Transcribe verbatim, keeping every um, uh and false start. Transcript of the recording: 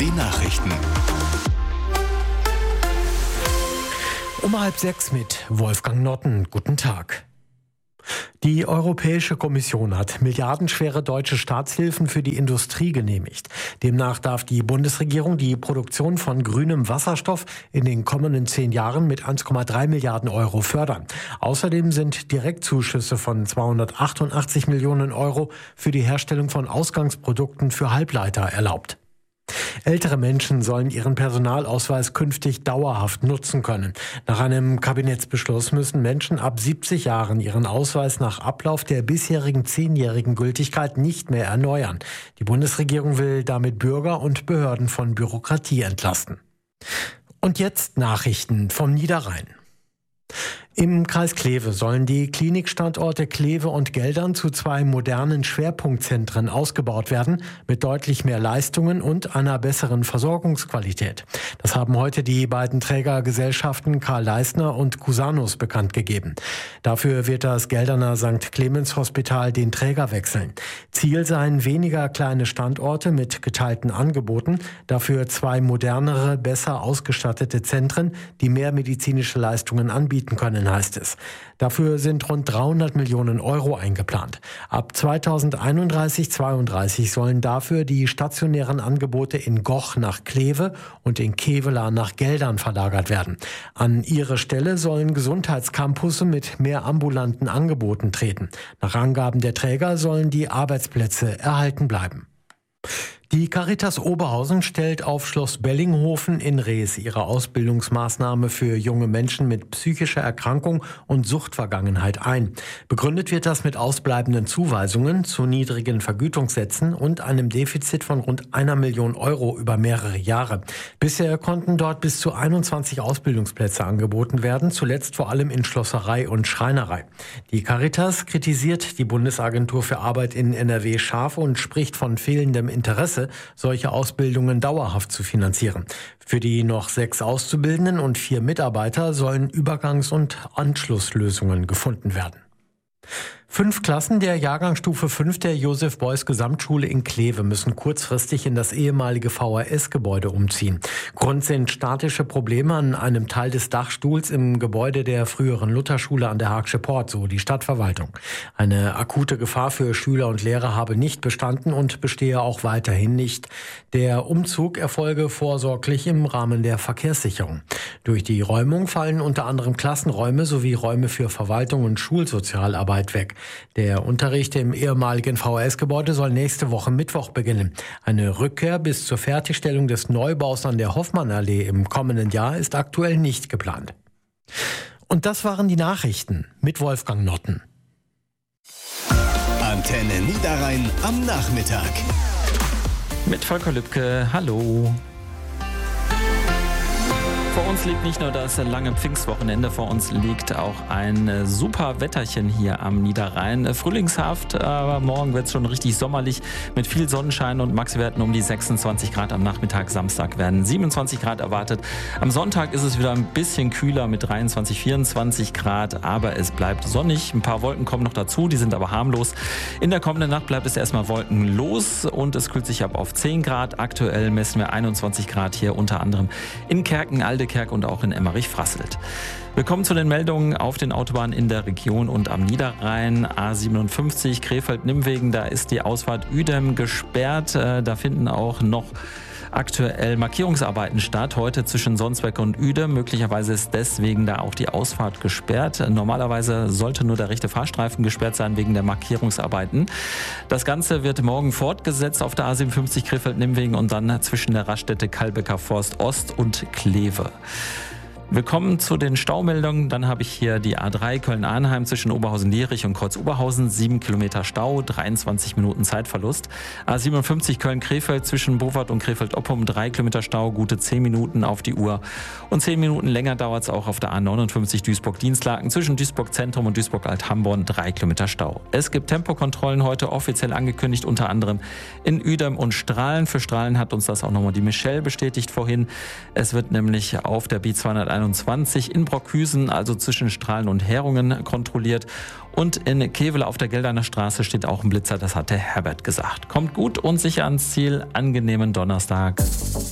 die Nachrichten. Um halb sechs mit Wolfgang Notten. Guten Tag. Die Europäische Kommission hat milliardenschwere deutsche Staatshilfen für die Industrie genehmigt. Demnach darf die Bundesregierung die Produktion von grünem Wasserstoff in den kommenden zehn Jahren mit eins Komma drei Milliarden Euro fördern. Außerdem sind Direktzuschüsse von zweihundertachtundachtzig Millionen Euro für die Herstellung von Ausgangsprodukten für Halbleiter erlaubt. Ältere Menschen sollen ihren Personalausweis künftig dauerhaft nutzen können. Nach einem Kabinettsbeschluss müssen Menschen ab siebzig Jahren ihren Ausweis nach Ablauf der bisherigen zehnjährigen Gültigkeit nicht mehr erneuern. Die Bundesregierung will damit Bürger und Behörden von Bürokratie entlasten. Und jetzt Nachrichten vom Niederrhein. Im Kreis Kleve sollen die Klinikstandorte Kleve und Geldern zu zwei modernen Schwerpunktzentren ausgebaut werden, mit deutlich mehr Leistungen und einer besseren Versorgungsqualität. Das haben heute die beiden Trägergesellschaften Karl Leisner und Cusanus bekannt gegeben. Dafür wird das Gelderner Sankt Clemens Hospital den Träger wechseln. Ziel seien weniger kleine Standorte mit geteilten Angeboten, dafür zwei modernere, besser ausgestattete Zentren, die mehr medizinische Leistungen anbieten können, heißt es. Dafür sind rund dreihundert Millionen Euro eingeplant. Ab zweitausendeinunddreißig zweiunddreißig sollen dafür die stationären Angebote in Goch nach Kleve und in Kevela nach Geldern verlagert werden. An ihre Stelle sollen Gesundheitscampusse mit mehr ambulanten Angeboten treten. Nach Angaben der Träger sollen die Arbeitsplätze erhalten bleiben. Die Caritas Oberhausen stellt auf Schloss Bellinghofen in Rees ihre Ausbildungsmaßnahme für junge Menschen mit psychischer Erkrankung und Suchtvergangenheit ein. Begründet wird das mit ausbleibenden Zuweisungen, zu niedrigen Vergütungssätzen und einem Defizit von rund einer Million Euro über mehrere Jahre. Bisher konnten dort bis zu einundzwanzig Ausbildungsplätze angeboten werden, zuletzt vor allem in Schlosserei und Schreinerei. Die Caritas kritisiert die Bundesagentur für Arbeit in N R W scharf und spricht von fehlendem Interesse, solche Ausbildungen dauerhaft zu finanzieren. Für die noch sechs Auszubildenden und vier Mitarbeiter sollen Übergangs- und Anschlusslösungen gefunden werden. Fünf Klassen der Jahrgangsstufe fünf der Josef-Beuys-Gesamtschule in Kleve müssen kurzfristig in das ehemalige V H S-Gebäude umziehen. Grund sind statische Probleme an einem Teil des Dachstuhls im Gebäude der früheren Lutherschule an der Haagse Poort, so die Stadtverwaltung. Eine akute Gefahr für Schüler und Lehrer habe nicht bestanden und bestehe auch weiterhin nicht. Der Umzug erfolge vorsorglich im Rahmen der Verkehrssicherung. Durch die Räumung fallen unter anderem Klassenräume sowie Räume für Verwaltung und Schulsozialarbeit weg. Der Unterricht im ehemaligen V H S-Gebäude soll nächste Woche Mittwoch beginnen. Eine Rückkehr bis zur Fertigstellung des Neubaus an der Hoffmannallee im kommenden Jahr ist aktuell nicht geplant. Und das waren die Nachrichten mit Wolfgang Notten. Antenne Niederrhein am Nachmittag. Mit Volker Lübke, hallo. Vor uns liegt nicht nur das lange Pfingstwochenende, vor uns liegt auch ein super Wetterchen hier am Niederrhein. Frühlingshaft, aber morgen wird es schon richtig sommerlich mit viel Sonnenschein und Maxwerten um die sechsundzwanzig Grad am Nachmittag. Samstag werden siebenundzwanzig Grad erwartet. Am Sonntag ist es wieder ein bisschen kühler mit dreiundzwanzig, vierundzwanzig Grad, aber es bleibt sonnig. Ein paar Wolken kommen noch dazu, die sind aber harmlos. In der kommenden Nacht bleibt es erstmal wolkenlos und es kühlt sich ab auf zehn Grad. Aktuell messen wir einundzwanzig Grad hier unter anderem in Kerken, Aldekerk und auch in Emmerich-Frasselt. Wir kommen zu den Meldungen auf den Autobahnen in der Region und am Niederrhein. A siebenundfünfzig Krefeld-Nimmwegen, da ist die Ausfahrt Uedem gesperrt. Da finden auch noch aktuell Markierungsarbeiten statt, heute zwischen Sonsbeck und Uedem. Möglicherweise ist deswegen da auch die Ausfahrt gesperrt. Normalerweise sollte nur der rechte Fahrstreifen gesperrt sein wegen der Markierungsarbeiten. Das Ganze wird morgen fortgesetzt auf der A siebenundfünfzig Krefeld-Nimmwegen und dann zwischen der Raststätte Kalbecker Forst Ost und Kleve. Wir kommen zu den Staumeldungen. Dann habe ich hier die A drei Köln-Arnheim zwischen Oberhausen-Lierich und Kreuz-Oberhausen. sieben Kilometer Stau, dreiundzwanzig Minuten Zeitverlust. A siebenundfünfzig Köln-Krefeld zwischen Bovard und Krefeld-Oppum. drei Kilometer Stau, gute zehn Minuten auf die Uhr. Und zehn Minuten länger dauert es auch auf der A neunundfünfzig Duisburg-Dienstlaken zwischen Duisburg-Zentrum und Duisburg-Althamborn. drei Kilometer Stau. Es gibt Tempokontrollen heute offiziell angekündigt, unter anderem in Uedem und Strahlen. Für Strahlen hat uns das auch nochmal die Michelle bestätigt vorhin. Es wird nämlich auf der B zweihunderteinundzwanzig in Brockhüsen, also zwischen Strahlen und Herungen, kontrolliert. Und in Kevela auf der Gelderner Straße steht auch ein Blitzer, das hat der Herbert gesagt. Kommt gut und sicher ans Ziel. Angenehmen Donnerstag.